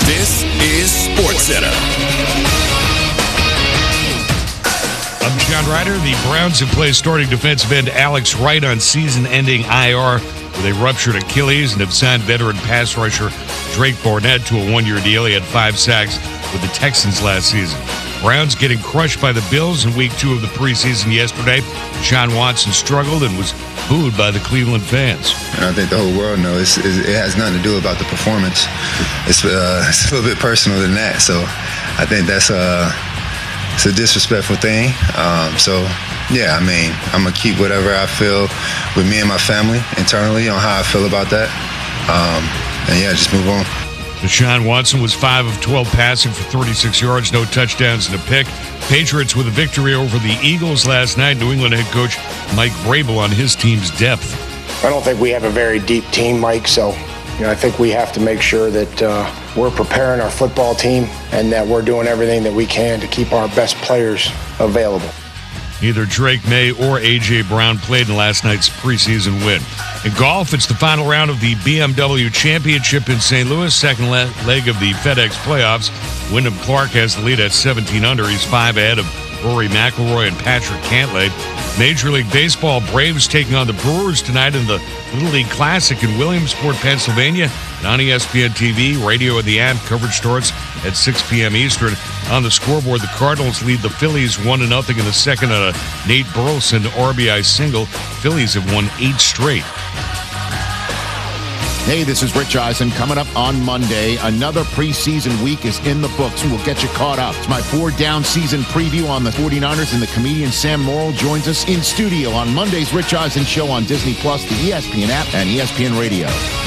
This is SportsCenter. I'm John Ryder. The Browns have placed starting defensive end Alex Wright on season-ending IR with a ruptured Achilles and have signed veteran pass rusher Drake Barnett to a one-year deal. He had 5 sacks with the Texans last season. Browns getting crushed by the Bills in week 2 of the preseason yesterday. Deshaun Watson struggled and was booed by the Cleveland fans. And I think the whole world knows it has nothing to do about the performance. It's a little bit personal than that. So I think that's it's a disrespectful thing. Yeah, I mean, I'm going to keep whatever I feel with me and my family internally on how I feel about that. And yeah, just move on. Deshaun Watson was 5 of 12 passing for 36 yards, no touchdowns and a pick. Patriots with a victory over the Eagles last night. New England head coach Mike Vrabel on his team's depth. I don't think we have a very deep team, Mike, so I think we have to make sure that we're preparing our football team and that we're doing everything that we can to keep our best players available. Neither Drake May or A.J. Brown played in last night's preseason win. In golf, it's the final round of the BMW Championship in St. Louis, second leg of the FedEx playoffs. Wyndham Clark has the lead at 17 under. He's 5 ahead of Rory McIlroy and Patrick Cantlay. Major League Baseball Braves taking on the Brewers tonight in the Little League Classic in Williamsport, Pennsylvania. And on ESPN TV, radio and the app, coverage starts at 6 p.m. Eastern. On the scoreboard, the Cardinals lead the Phillies 1-0 in the second on a Nate Burleson RBI single. Phillies have won 8 straight. Hey, this is Rich Eisen. Coming up on Monday, another preseason week is in the books, and we'll get you caught up. It's my 4-down season preview on the 49ers, and the comedian Sam Morrill joins us in studio on Monday's Rich Eisen Show on Disney+, the ESPN app, and ESPN Radio.